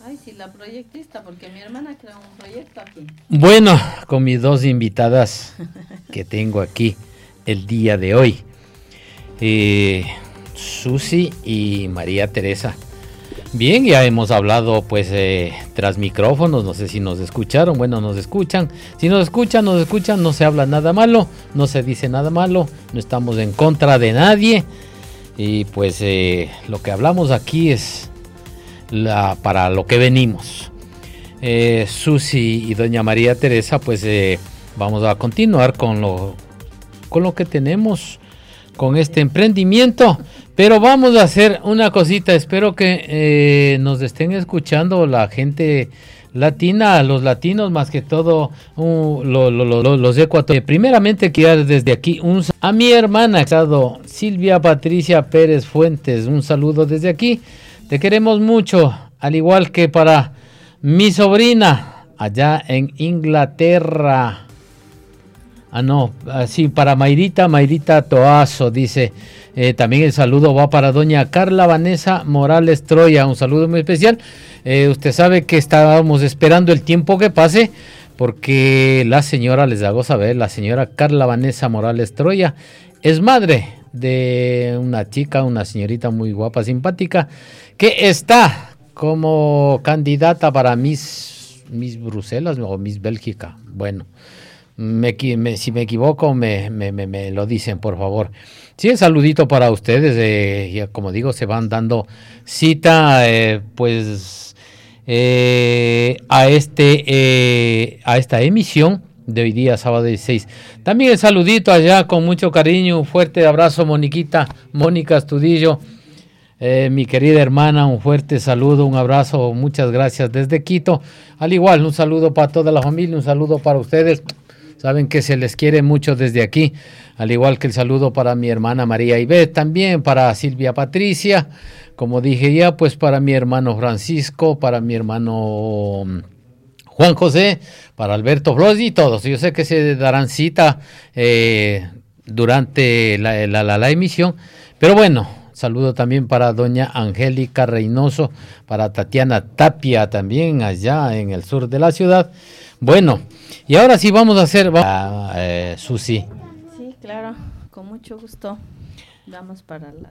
Ay, sí, la proyectista, porque mi hermana creó un proyecto aquí. Bueno, con mis dos invitadas que tengo aquí el día de hoy, Susi y María Teresa. Bien, ya hemos hablado pues tras micrófonos, no sé si nos escucharon, bueno, nos escuchan. Si nos escuchan, no se habla nada malo, no se dice nada malo, no estamos en contra de nadie. Y pues lo que hablamos aquí es para lo que venimos. Susi y doña María Teresa, pues vamos a continuar con lo que tenemos, con este emprendimiento. Pero vamos a hacer una cosita, espero que nos estén escuchando la gente latina, los latinos más que todo, los ecuatorianos. Primeramente quiero dar desde aquí a mi hermana Silvia Patricia Pérez Fuentes, un saludo desde aquí, te queremos mucho, al igual que para mi sobrina allá en Inglaterra. Sí, para Mayrita Toazo, dice. También el saludo va para doña Carla Vanessa Morales Troya, un saludo muy especial. Usted sabe que estábamos esperando el tiempo que pase, porque la señora, les hago saber, la señora Carla Vanessa Morales Troya es madre de una chica, una señorita muy guapa, simpática, que está como candidata para Miss Bruselas o Miss Bélgica. Bueno, si me equivoco, me lo dicen, por favor. Sí, el saludito para ustedes. Ya como digo, se van dando cita, a esta emisión de hoy día, sábado 16. También el saludito allá con mucho cariño, un fuerte abrazo, Mónica Astudillo, mi querida hermana, un fuerte saludo, un abrazo, muchas gracias desde Quito. Al igual, un saludo para toda la familia, un saludo para ustedes. Saben que se les quiere mucho desde aquí, al igual que el saludo para mi hermana María Ivette, también para Silvia Patricia, como dije ya, pues para mi hermano Francisco, para mi hermano Juan José, para Alberto Flores y todos. Yo sé que se darán cita durante la emisión, pero bueno, saludo también para doña Angélica Reynoso, para Tatiana Tapia también allá en el sur de la ciudad. Bueno, y ahora sí vamos a hacer, Susi. Sí, claro, con mucho gusto. Vamos para la